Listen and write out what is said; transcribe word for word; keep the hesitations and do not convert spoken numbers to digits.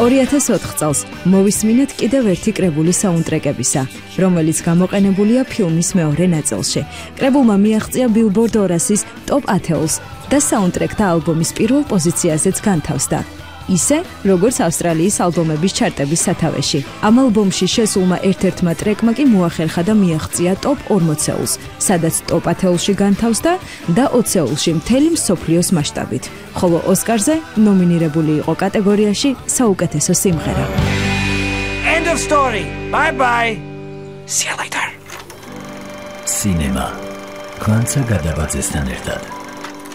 ორი ათას ოთხ წელს მოვისმინეთ კიდევ ერთი კრებული საუნდტრეკებისა, რომელიც გამოყენებულია ფილმის მეორე ნაწილში. კრებულმა მიაღწია Billboard ორასის ტოპ ათეულს და საუნდტრეკთა ალბომის პირველ პოზიციაზეც განთავსდა. ისე, როგორც ავსტრალიის ალბომების ჩარტების სათავეში. ამ ალბომში შესულმა ერთ-ერთმა ტრეკმა კი მოახერხა და მიაღწია ტოპ ორმოცეულს, სადაც ტოპ ათეულში განთავსდა და ოცეულში მთელი მსოფლიოს მასშტაბით. ხოლო ოსკარზე ნომინირებული იყო კატეგორიაში საუკეთესო სიმღერა. End of story. Bye bye. See you later. Cinema. Განცა გადაბაძესთან ერთად.